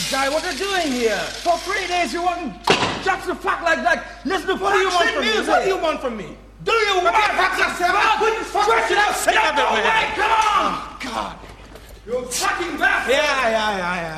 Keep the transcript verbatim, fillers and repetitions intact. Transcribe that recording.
guy. What are you doing here? For three days you want just the fuck like that. Listen, what do you want from me? What do you want from me? Do you want to stretch it out? Say it, man. Come on! Oh, God. You fucking bastard! Yeah, yeah, yeah, yeah.